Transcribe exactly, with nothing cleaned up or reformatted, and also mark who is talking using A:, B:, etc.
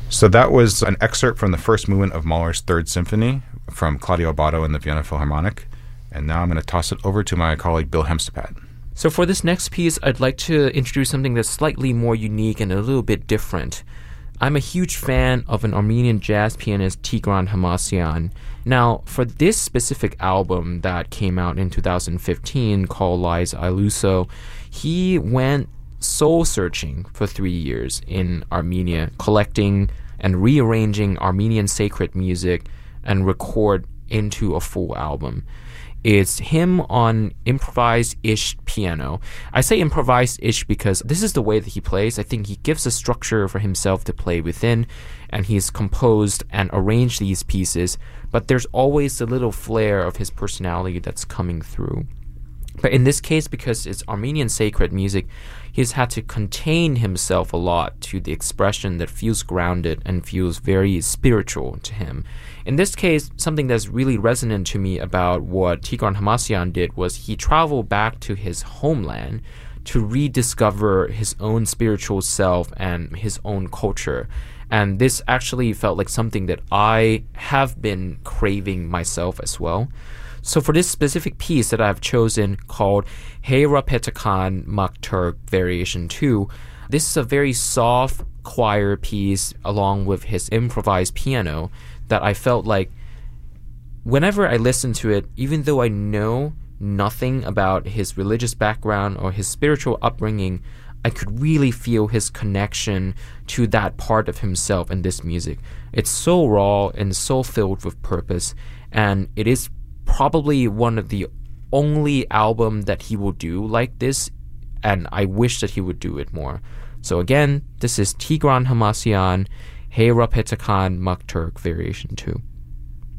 A: So that was an excerpt from the first movement of Mahler's Third Symphony from Claudio Abbado and the Vienna Philharmonic. And now I'm going to toss it over to my colleague Bill Hemstepad.
B: So for this next piece, I'd like to introduce something that's slightly more unique and a little bit different. I'm a huge fan of an Armenian jazz pianist, Tigran Hamasyan. Now, for this specific album that came out in two thousand fifteen called Lies Iluso, he went soul-searching for three years in Armenia, collecting and rearranging Armenian sacred music and record into a full album. It's him on improvised-ish piano. I say improvised-ish because this is the way that he plays. I think he gives a structure for himself to play within, and he's composed and arranged these pieces, but there's always a little flair of his personality that's coming through. But in this case, because it's Armenian sacred music, he's had to contain himself a lot to the expression that feels grounded and feels very spiritual to him. In this case, something that's really resonant to me about what Tigran Hamasyan did was he traveled back to his homeland to rediscover his own spiritual self and his own culture. And this actually felt like something that I have been craving myself as well. So for this specific piece that I've chosen called Hey Rapetakan Makturk Variation two, this is a very soft choir piece along with his improvised piano that I felt like whenever I listen to it, even though I know nothing about his religious background or his spiritual upbringing, I could really feel his connection to that part of himself in this music. It's so raw and so filled with purpose, and it is probably one of the only album that he will do like this, and I wish that he would do it more. So again, this is Tigran Hamasyan, Hey Rapetakan Makturk Variation two.